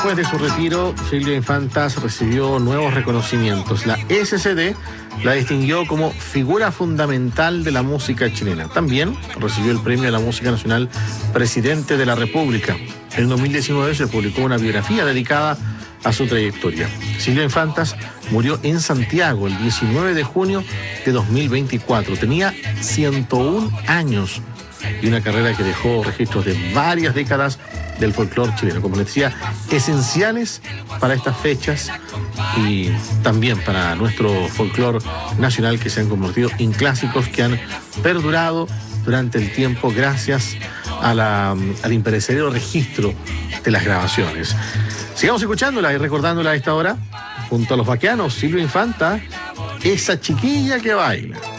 Después de su retiro, Silvia Infantas recibió nuevos reconocimientos. La SCD la distinguió como figura fundamental de la música chilena. También recibió el Premio a la Música Nacional Presidente de la República. En 2019 se publicó una biografía dedicada a su trayectoria. Silvia Infantas murió en Santiago el 19 de junio de 2024. Tenía 101 años y una carrera que dejó registros de varias décadas del folclore chileno, como les decía, esenciales para estas fechas y también para nuestro folclore nacional, que se han convertido en clásicos que han perdurado durante el tiempo gracias a al imperecedero registro de las grabaciones. Sigamos escuchándola y recordándola a esta hora, junto a los vaqueanos, Silvia Infanta, esa chiquilla que baila.